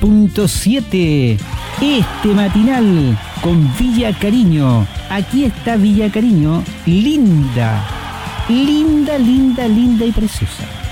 93.7. Este matinal con Villa Cariño. Aquí está Villa Cariño, linda, linda, linda, linda y preciosa.